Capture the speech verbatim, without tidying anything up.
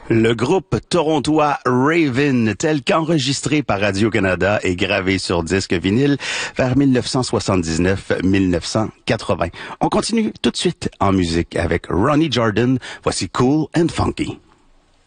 Le groupe torontois Raven, tel qu'enregistré par Radio-Canada et gravé sur disque vinyle vers dix-neuf cent soixante-dix-neuf à dix-neuf cent quatre-vingts. On continue tout de suite en musique avec Ronnie Jordan. Voici Cool and Funky.